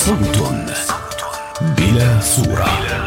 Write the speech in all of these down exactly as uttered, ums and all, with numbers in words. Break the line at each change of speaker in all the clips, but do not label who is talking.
صوت بلا صورة.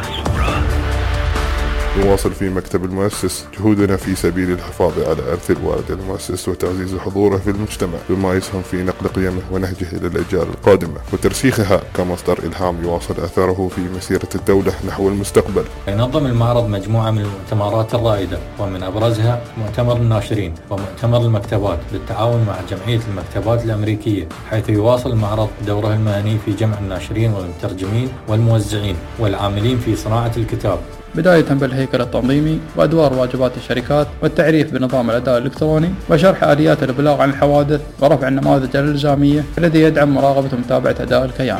نواصل في مكتب المؤسس جهودنا في سبيل الحفاظ على إرث الوالد المؤسس وتعزيز حضوره في المجتمع بما يسهم في نقل قيمه ونهجه إلى الأجيال القادمة وترسيخها كمصدر إلهام يواصل أثره في مسيرة الدولة نحو المستقبل.
ينظم المعرض مجموعة من المؤتمرات الرائدة ومن أبرزها مؤتمر الناشرين ومؤتمر المكتبات بالتعاون مع جمعية المكتبات الأمريكية، حيث يواصل المعرض دوره المهني في جمع الناشرين والمترجمين والموزعين والعاملين في صناعة الكتاب،
بداية بالهيكل التنظيمي وأدوار واجبات الشركات والتعريف بنظام الأداء الإلكتروني وشرح آليات الإبلاغ عن الحوادث ورفع النماذج الإلزامية الذي يدعم مراقبة ومتابعة أداء الكيان.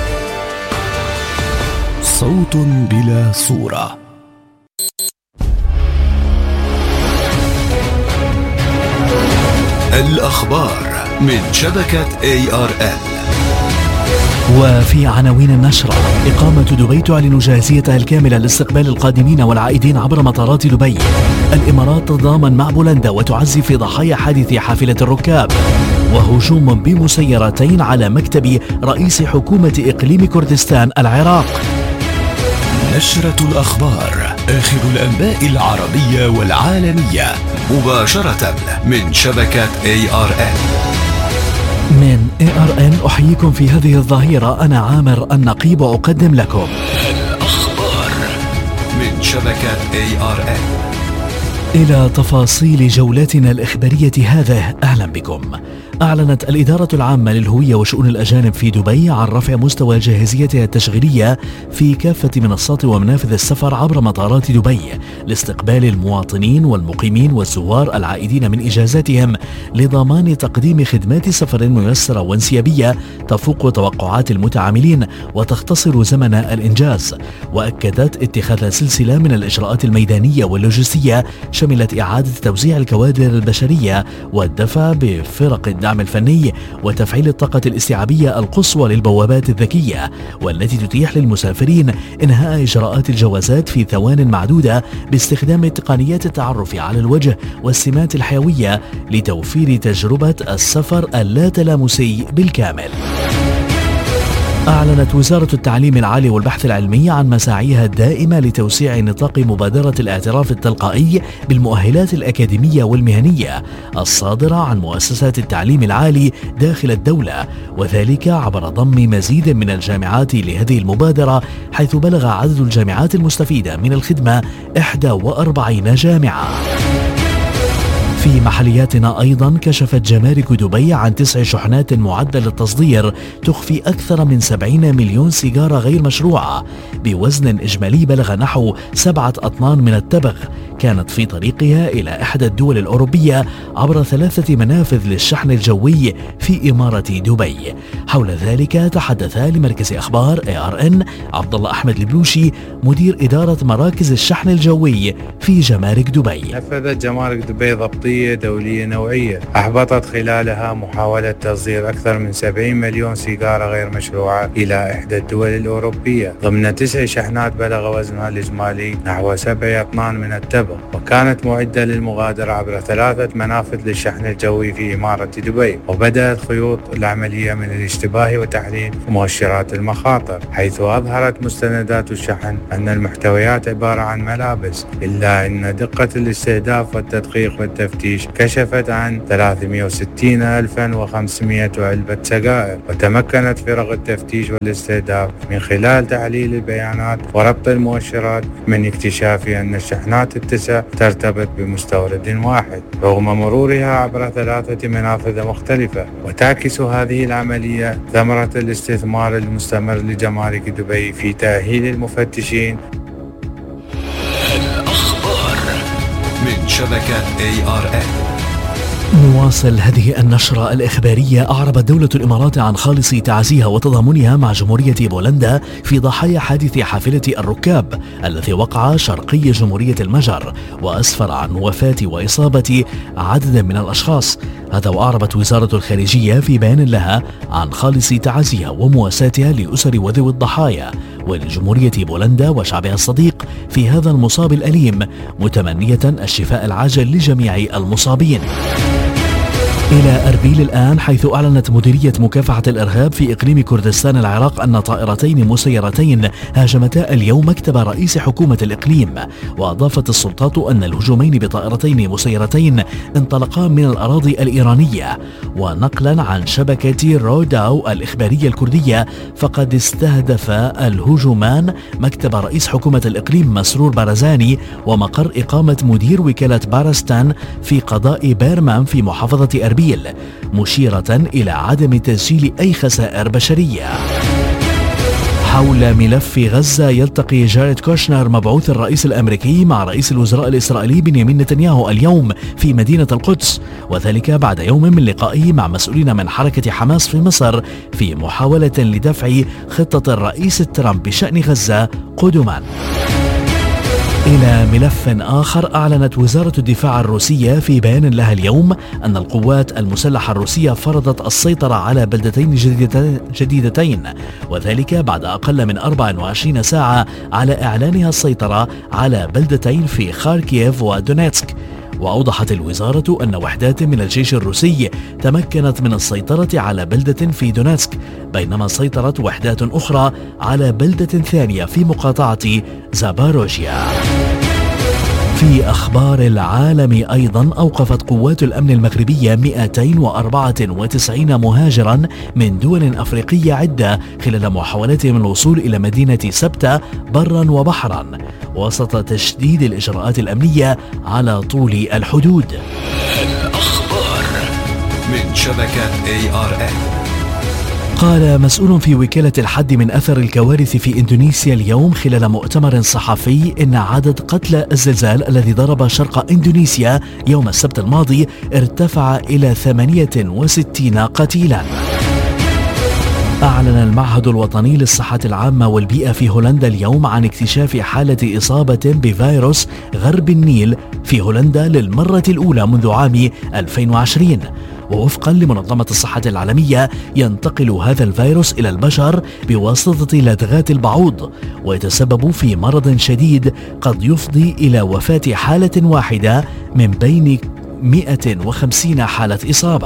صوت بلا صورة. الأخبار من شبكة إيه آر إل.
وفي عناوين النشرة: إقامة دبي تعلن جاهزيتها الكاملة لاستقبال القادمين والعائدين عبر مطارات دبي. الإمارات تتضامن مع بولندا وتعزي في ضحايا حادث حافلة الركاب. وهجوم بمسيرتين على مكتب رئيس حكومة إقليم كردستان العراق.
نشرة الأخبار، آخر الأنباء العربية والعالمية مباشرة من شبكة إيه آر إل.
من إيه آر إن أحييكم في هذه الظهيرة، أنا عامر النقيب وأقدم لكم
الأخبار من شبكة إيه آر إل.
إلى تفاصيل جولتنا الإخبارية هذه، أهلا بكم. أعلنت الإدارة العامة للهوية وشؤون الأجانب في دبي عن رفع مستوى جاهزيتها التشغيلية في كافة منصات ومنافذ السفر عبر مطارات دبي لاستقبال المواطنين والمقيمين والزوار العائدين من إجازاتهم لضمان تقديم خدمات سفر ميسرة وانسيابية تفوق توقعات المتعاملين وتختصر زمن الإنجاز. وأكدت اتخاذ سلسلة من الإجراءات الميدانية واللوجستية شملت إعادة توزيع الكوادر البشرية والدفع بفرق الدعم الفني وتفعيل الطاقة الاستيعابية القصوى للبوابات الذكية، والتي تتيح للمسافرين إنهاء إجراءات الجوازات في ثوان معدودة باستخدام تقنيات التعرف على الوجه والسمات الحيوية لتوفير تجربة السفر اللا تلامسي بالكامل. أعلنت وزارة التعليم العالي والبحث العلمي عن مساعيها الدائمة لتوسيع نطاق مبادرة الاعتراف التلقائي بالمؤهلات الأكاديمية والمهنية الصادرة عن مؤسسات التعليم العالي داخل الدولة، وذلك عبر ضم مزيد من الجامعات لهذه المبادرة، حيث بلغ عدد الجامعات المستفيدة من الخدمة إحدى وأربعين جامعة. في محلياتنا أيضا، كشفت جمارك دبي عن تسع شحنات معدة للتصدير تخفي أكثر من سبعين مليون سيجارة غير مشروعة بوزن إجمالي بلغ نحو سبعة أطنان من التبغ، كانت في طريقها إلى إحدى الدول الأوروبية عبر ثلاثة منافذ للشحن الجوي في إمارة دبي. حول ذلك تحدث لمركز أخبار إيه آر إن عبد الله أحمد البلوشي مدير إدارة مراكز الشحن الجوي في جمارك دبي.
نفذت جمارك دبي ضبطية دولية نوعية أحبطت خلالها محاولة تصدير أكثر من سبعين مليون سيجارة غير مشروعة إلى إحدى الدول الأوروبية ضمن تسع شحنات بلغ وزنها الإجمالي نحو سبع أطنان من التبغ، وكانت معدة للمغادرة عبر ثلاثة منافذ للشحن الجوي في إمارة دبي. وبدأت خيوط العملية من الاشتباه وتحليل مؤشرات المخاطر، حيث أظهرت مستندات الشحن أن المحتويات عبارة عن ملابس، إلا أن دقة الاستهداف والتدقيق والتفتيش كشفت عن ثلاثمئة وستين ألفا وخمسمئة علبة سجائر. وتمكنت فرق التفتيش والاستهداف من خلال تحليل البيانات وربط المؤشرات من اكتشاف أن الشحنات التسع ترتبط بمستورد واحد رغم مرورها عبر ثلاثة منافذ مختلفة. وتعكس هذه العملية ثمرة الاستثمار المستمر لجمارك دبي في تأهيل المفتشين.
الأخبار من شبكة إيه آر إل.
نواصل هذه النشرة الإخبارية. أعربت دولة الإمارات عن خالص تعازيها وتضامنها مع جمهورية بولندا في ضحايا حادث حافلة الركاب الذي وقع شرقي جمهورية المجر وأسفر عن وفاة وإصابة عدد من الأشخاص. هذا وأعربت وزارة الخارجية في بيان لها عن خالص تعازيها ومواساتها لأسر وذوي الضحايا ولجمهورية بولندا وشعبها الصديق في هذا المصاب الأليم، متمنية الشفاء العاجل لجميع المصابين. إلى أربيل الآن، حيث أعلنت مديرية مكافحة الإرهاب في إقليم كردستان العراق أن طائرتين مسيرتين هاجمتا اليوم مكتب رئيس حكومة الإقليم. وأضافت السلطات أن الهجومين بطائرتين مسيرتين انطلقا من الأراضي الإيرانية. ونقلا عن شبكة روداو الإخبارية الكردية، فقد استهدف الهجومان مكتب رئيس حكومة الإقليم مسرور بارزاني ومقر إقامة مدير وكالة بارستان في قضاء بيرمان في محافظة أربيل، مشيرة إلى عدم تسجيل أي خسائر بشرية. حول ملف غزة، يلتقي جاريد كوشنر مبعوث الرئيس الأمريكي مع رئيس الوزراء الإسرائيلي بنيامين نتنياهو اليوم في مدينة القدس، وذلك بعد يوم من لقائه مع مسؤولين من حركة حماس في مصر في محاولة لدفع خطة الرئيس ترامب بشأن غزة قدما. إلى ملف آخر، أعلنت وزارة الدفاع الروسية في بيان لها اليوم أن القوات المسلحة الروسية فرضت السيطرة على بلدتين جديدتين، وذلك بعد أقل من أربع وعشرين ساعة على إعلانها السيطرة على بلدتين في خاركييف ودونيتسك. وأوضحت الوزارة أن وحدات من الجيش الروسي تمكنت من السيطرة على بلدة في دونيتسك، بينما سيطرت وحدات أخرى على بلدة ثانية في مقاطعة زاباروجيا. في أخبار العالم أيضا، أوقفت قوات الأمن المغربية مئتين وأربعة وتسعين مهاجرا من دول أفريقية عدة خلال محاولتهم الوصول إلى مدينة سبتة برا وبحرا، وسط تشديد الإجراءات الأمنية على طول الحدود.
الأخبار من شبكة إيه آر إن.
قال مسؤول في وكالة الحد من أثر الكوارث في إندونيسيا اليوم خلال مؤتمر صحفي إن عدد قتلى الزلزال الذي ضرب شرق إندونيسيا يوم السبت الماضي ارتفع إلى ثمانية وستين قتيلا. أعلن المعهد الوطني للصحة العامة والبيئة في هولندا اليوم عن اكتشاف حالة إصابة بفيروس غرب النيل في هولندا للمرة الأولى منذ عام ألفين وعشرين. ووفقا لمنظمة الصحة العالمية، ينتقل هذا الفيروس إلى البشر بواسطة لدغات البعوض، ويتسبب في مرض شديد قد يفضي إلى وفاة حالة واحدة من بين مئة وخمسين حالة إصابة.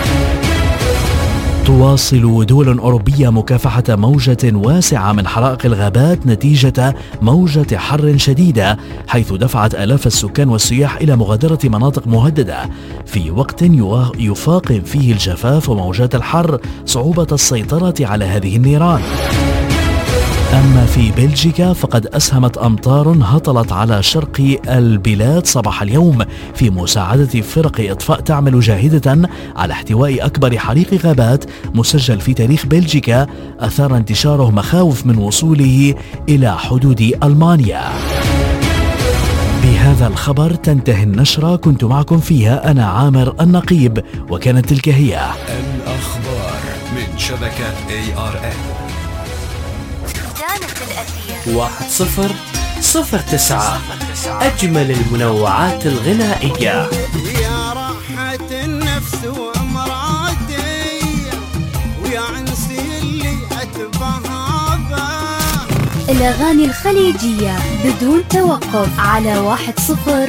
تواصل دول أوروبية مكافحة موجة واسعة من حرائق الغابات نتيجة موجة حر شديدة، حيث دفعت آلاف السكان والسياح إلى مغادرة مناطق مهددة في وقت يفاقم فيه الجفاف وموجات الحر صعوبة السيطرة على هذه النيران. أما في بلجيكا، فقد أسهمت أمطار هطلت على شرق البلاد صباح اليوم في مساعدة فرق إطفاء تعمل جاهدة على احتواء أكبر حريق غابات مسجل في تاريخ بلجيكا، أثار انتشاره مخاوف من وصوله إلى حدود ألمانيا. بهذا الخبر تنتهي النشرة، كنت معكم فيها أنا عامر النقيب، وكانت تلك هي
الأخبار من شبكة إيه آر إن.
واحد صفر صفر تسعة أجمل المنوعات الغنائية.
يا راحة النفس وأمراضي ويا عنسي اللي أتبهابه.
الأغاني الخليجية بدون توقف على واحد صفر